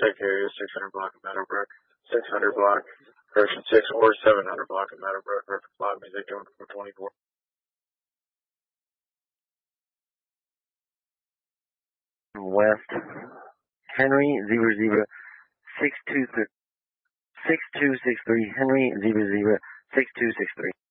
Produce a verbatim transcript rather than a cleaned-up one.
check area six hundred block of Meadowbrook, six hundred block, version six or seven hundred block of Meadowbrook, perfect loud music doing four twenty-four. West, Henry, zebra, zebra, six two six three, Henry, zebra, zebra, six two six three.